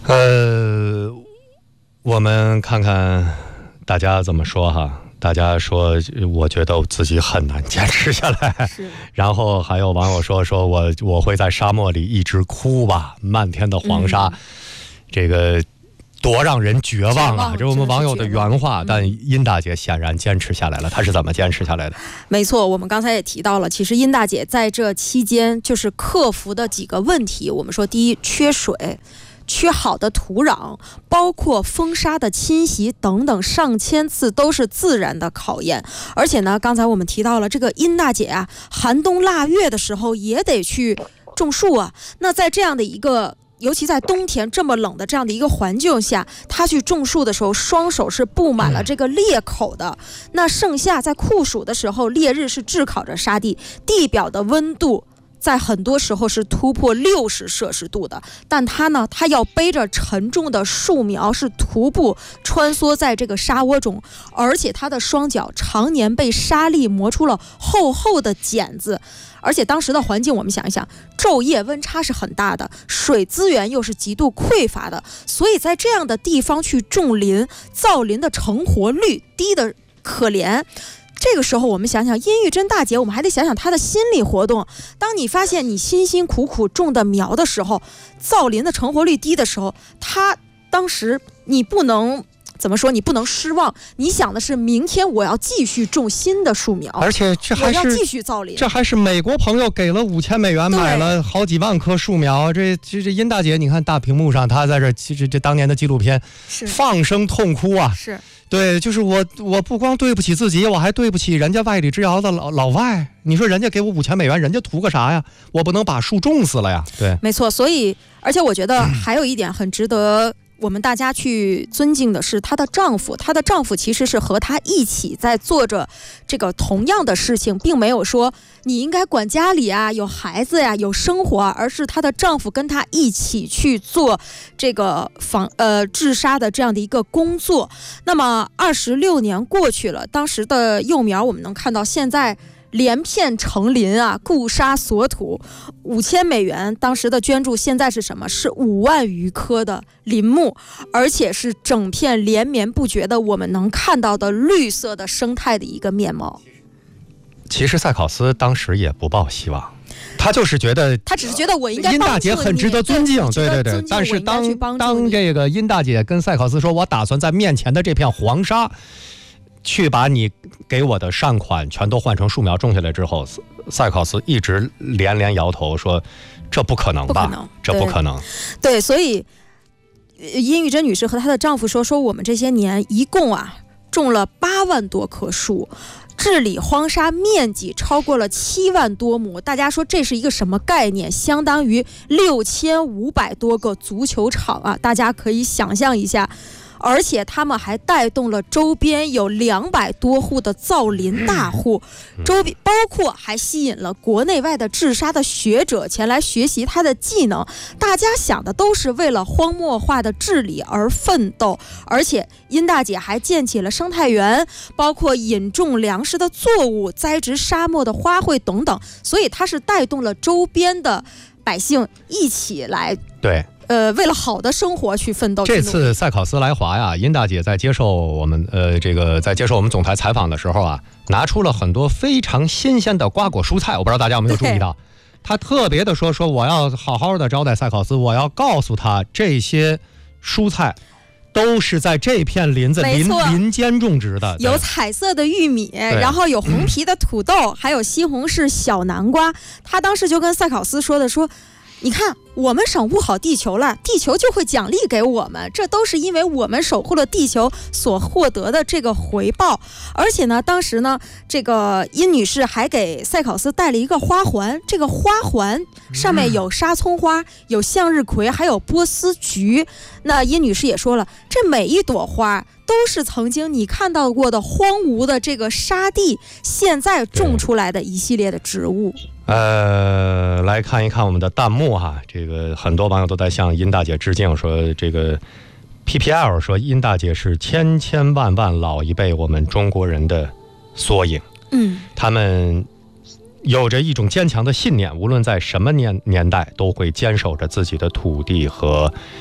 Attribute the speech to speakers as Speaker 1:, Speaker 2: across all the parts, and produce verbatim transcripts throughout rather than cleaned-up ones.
Speaker 1: 呃，我们看看大家怎么说哈。大家说我觉得自己很难坚持下来，然后还有网友说说我我会在沙漠里一直哭吧，漫天的黄沙、嗯、这个多让人绝望啊！这是我们网友的原话，但殷大姐显然坚持下来了。她是怎么坚持下来的？
Speaker 2: 没错，我们刚才也提到了，其实殷大姐在这期间就是克服的几个问题。我们说，第一，缺水。缺好的土壤，包括风沙的侵袭等等，上千次都是自然的考验。而且呢，刚才我们提到了这个殷大姐啊，寒冬腊月的时候也得去种树啊。那在这样的一个，尤其在冬天这么冷的这样的一个环境下，她去种树的时候，双手是布满了这个裂口的。那盛夏在酷暑的时候，烈日是炙烤着沙地，地表的温度在很多时候是突破六十摄氏度的，但他呢，他要背着沉重的树苗，是徒步穿梭在这个沙窝中，而且他的双脚常年被沙粒磨出了厚厚的茧子。而且当时的环境，我们想一想，昼夜温差是很大的，水资源又是极度匮乏的，所以在这样的地方去种林，造林的成活率低的可怜。这个时候我们想想殷玉珍大姐，我们还得想想她的心理活动。当你发现你辛辛苦苦种的苗的时候，造林的成活率低的时候，她当时你不能怎么说，你不能失望，你想的是明天我要继续种新的树苗，
Speaker 1: 而且这还是
Speaker 2: 我要继续造林。
Speaker 1: 这还是美国朋友给了五千美元买了好几万棵树苗。这这这殷大姐，你看大屏幕上她在这，其实这当年的纪录片放声痛哭啊。
Speaker 2: 是。
Speaker 1: 对，就是我，我不光对不起自己，我还对不起人家外里之遥的老老外。你说人家给我五千美元，人家图个啥呀？我不能把树种死了呀。对，
Speaker 2: 没错。所以，而且我觉得还有一点很值得我们大家去尊敬的是她的丈夫。她的丈夫其实是和她一起在做着这个同样的事情，并没有说你应该管家里啊，有孩子呀、啊，有生活、啊，而是她的丈夫跟她一起去做这个防呃治沙的这样的一个工作。那么二十六年过去了，当时的幼苗我们能看到现在连片成林啊，固沙锁土，五千美元当时的捐助，现在是什么？是五万余棵的林木，而且是整片连绵不绝的我们能看到的绿色的生态的一个面貌。
Speaker 1: 其实塞考斯当时也不抱希望，他就是觉得，
Speaker 2: 他只是觉得我应该
Speaker 1: 殷大姐很值得尊敬，对对对。但是当当这个殷大姐跟塞考斯说，我打算在面前的这片黄沙，去把你给我的善款全都换成树苗种下来之后，塞考斯一直连连摇头说，这不可能吧，
Speaker 2: 不可能，
Speaker 1: 这不可能。
Speaker 2: 对，对，所以殷玉珍女士和她的丈夫说，说我们这些年一共啊种了八万多棵树。治理荒沙面积超过了七万多亩，大家说这是一个什么概念？相当于六千五百多个足球场啊！大家可以想象一下。而且他们还带动了周边有两百多户的造林大户，周边包括还吸引了国内外的治沙的学者前来学习他的技能。大家想的都是为了荒漠化的治理而奋斗，而且殷大姐还建起了生态园，包括引种粮食的作物、栽植沙漠的花卉等等，所以它是带动了周边的百姓一起来
Speaker 1: 对。
Speaker 2: 呃，为了好的生活去奋斗。
Speaker 1: 这次塞考斯来华呀，殷大姐在接受我们呃这个在接受我们总台采访的时候啊，拿出了很多非常新鲜的瓜果蔬菜，我不知道大家有没有注意到。她特别的说说我要好好的招待塞考斯，我要告诉他这些蔬菜都是在这片林子林林间种植的，
Speaker 2: 有彩色的玉米，然后有红皮的土豆，还有西红柿、小南瓜。他当时就跟塞考斯说的说，你看我们守护好地球了，地球就会奖励给我们，这都是因为我们守护了地球所获得的这个回报。而且呢，当时呢，这个殷女士还给塞考斯带了一个花环，这个花环上面有沙葱花，有向日葵，还有波斯菊。那殷女士也说了，这每一朵花都是曾经你看到过的荒芜的这个沙地现在种出来的一系列的植物。
Speaker 1: 呃，来看一看我们的弹幕哈，这个很多网友都在向殷大姐致敬，说这个 P P L 说殷大姐是千千万万老一辈我们中国人的缩影。
Speaker 2: 嗯，
Speaker 1: 他们有着一种坚强的信念，无论在什么年年代都会坚守着自己的土地和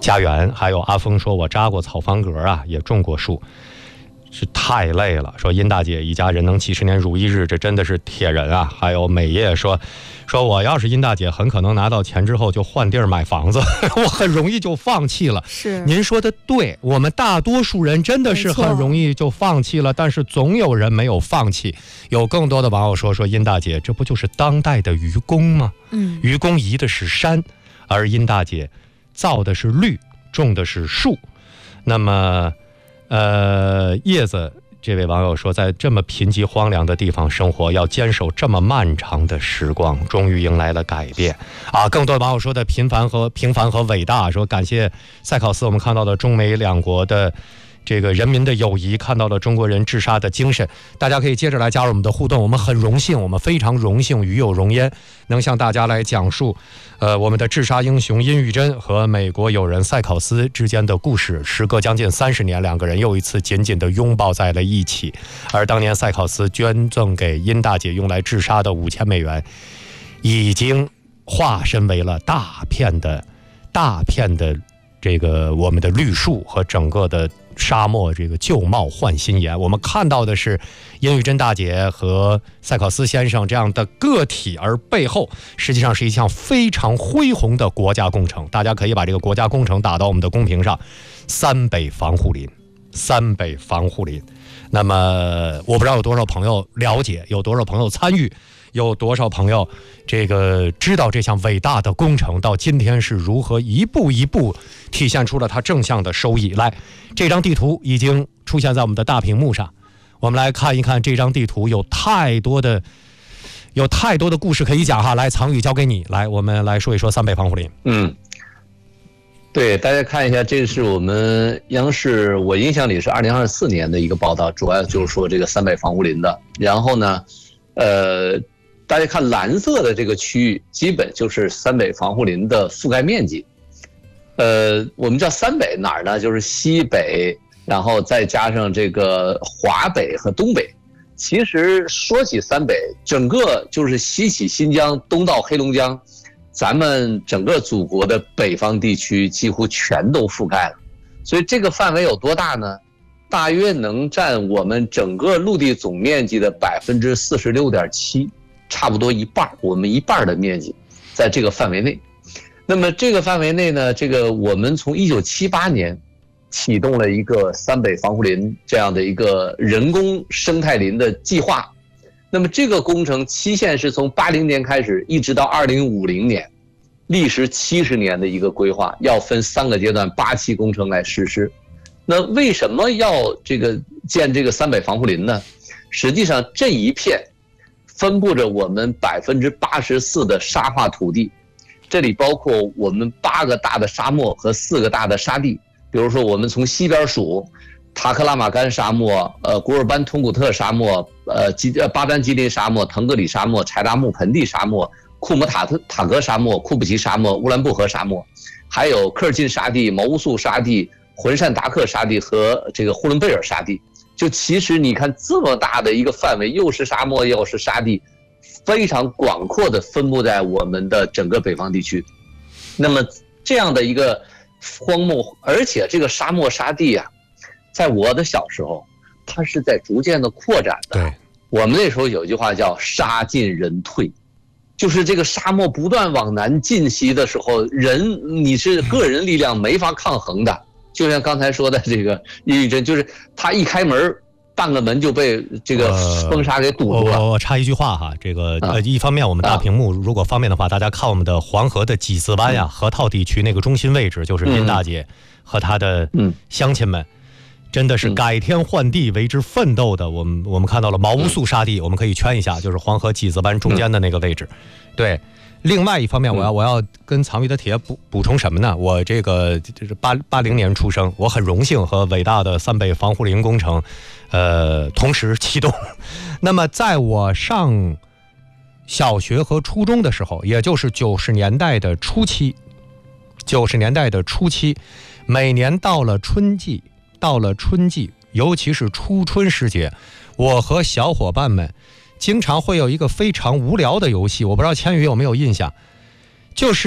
Speaker 1: 家园。还有阿峰说，我扎过草房格啊，也种过树，是太累了。说殷大姐一家人能几十年如一日，这真的是铁人啊。还有美叶说，说我要是殷大姐，很可能拿到钱之后就换地儿买房子，我很容易就放弃了。
Speaker 2: 是，
Speaker 1: 您说的对，我们大多数人真的是很容易就放弃了，但是总有人没有放弃。有更多的网友说，说殷大姐这不就是当代的愚公吗？
Speaker 2: 嗯，
Speaker 1: 愚公移的是山，而殷大姐造的是绿，种的是树。那么呃，叶子这位网友说，在这么贫瘠荒凉的地方生活，要坚守这么漫长的时光，终于迎来了改变啊！更多的网友说的平凡和平凡和伟大，说感谢塞考斯，我们看到了中美两国的这个人民的友谊，看到了中国人治沙的精神。大家可以接着来加入我们的互动，我们很荣幸，我们非常荣幸与有荣焉，能向大家来讲述呃，我们的治沙英雄殷玉珍和美国友人塞考斯之间的故事。时隔将近三十年，两个人又一次紧紧地拥抱在了一起。而当年塞考斯捐赠给殷大姐用来治沙的五千美元，已经化身为了大片的、大片的这个我们的绿树和整个的沙漠，这个旧貌换新颜。我们看到的是殷玉珍大姐和塞考斯先生这样的个体，而背后实际上是一项非常恢宏的国家工程。大家可以把这个国家工程打到我们的公屏上，三北防护林，三北防护林。那么我不知道有多少朋友了解，有多少朋友参与，有多少朋友这个知道这项伟大的工程到今天是如何一步一步体现出了它正向的收益。来，这张地图已经出现在我们的大屏幕上，我们来看一看这张地图，有太多的有太多的故事可以讲哈。来，藏宇交给你，来，我们来说一说三北防护林。
Speaker 3: 嗯，对，大家看一下，这是我们央视，我印象里是二零二四年的一个报道，主要就是说这个三北防护林的。然后呢，呃，大家看蓝色的这个区域，基本就是三北防护林的覆盖面积。呃，我们叫三北哪儿呢？就是西北，然后再加上这个华北和东北。其实说起三北，整个就是西起新疆，东到黑龙江。咱们整个祖国的北方地区几乎全都覆盖了，所以这个范围有多大呢？大约能占我们整个陆地总面积的百分之四十六点七，差不多一半，我们一半的面积在这个范围内。那么这个范围内呢，这个我们从一九七八年启动了一个三北防护林这样的一个人工生态林的计划。那么这个工程期限是从八零年开始，一直到二零五零年，历时七十年的一个规划，要分三个阶段，八期工程来实施。那为什么要这个建这个三北防护林呢？实际上这一片分布着我们百分之八十四的沙化土地，这里包括我们八个大的沙漠和四个大的沙地。比如说我们从西边数，塔克拉玛干沙漠、呃古尔班通古特沙漠、呃吉呃巴丹吉林沙漠、腾格里沙漠、柴达木盆地沙漠、库姆塔特塔格沙漠、库布齐沙漠、乌兰布和沙漠，还有科尔沁沙地、毛乌素沙地、浑善达克沙地和这个呼伦贝尔沙地。就其实你看这么大的一个范围，又是沙漠又是沙地，非常广阔的分布在我们的整个北方地区。那么这样的一个荒漠，而且这个沙漠沙地啊，在我的小时候，它是在逐渐的扩展的。
Speaker 1: 对，
Speaker 3: 我们那时候有句话叫"沙进人退"，就是这个沙漠不断往南进袭的时候，人你是个人力量没法抗衡的。就像刚才说的这个殷玉珍，就是他一开门，半个门就被这个风沙给堵住了。
Speaker 1: 呃、我我插一句话哈，这个、啊、呃，一方面我们大屏幕、啊、如果方便的话，大家看我们的黄河的几字湾呀、嗯、河套地区那个中心位置，就是殷大姐和她的乡亲们。嗯真的是改天换地为之奋斗的。我们我们看到了毛乌素沙地，我们可以圈一下，就是黄河几字湾中间的那个位置。对，另外一方面，我要我要跟藏宇的铁补补充什么呢？我这个就是八八零年出生，我很荣幸和伟大的三北防护林工程，呃，同时启动。那么在我上小学和初中的时候，也就是九十年代的初期，九十年代的初期，每年到了春季。到了春季，尤其是初春时节，我和小伙伴们经常会有一个非常无聊的游戏，我不知道千羽有没有印象，就是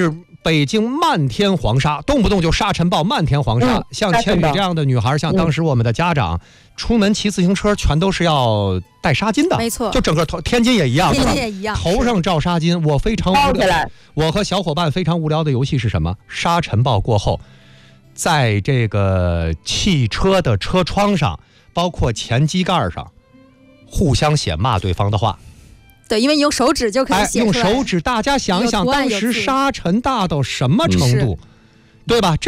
Speaker 1: 北京漫天黄沙，动不动就沙尘暴、漫天黄沙。
Speaker 4: 嗯、
Speaker 1: 像千羽这样的女孩，像当时我们的家长，嗯、出门骑自行车全都是要带纱巾的，
Speaker 2: 没错，
Speaker 1: 就整个头天津也一样，
Speaker 2: 天津也一样，
Speaker 1: 头上罩纱巾。我非常无聊，我和小伙伴非常无聊的游戏是什么？沙尘暴过后，在这个汽车的车窗上，包括前机盖上，互相写骂对方的话。
Speaker 2: 对，因为用手指就可以写出来。
Speaker 1: 哎，用手指，大家想想，当时沙尘大到什么程度，对吧？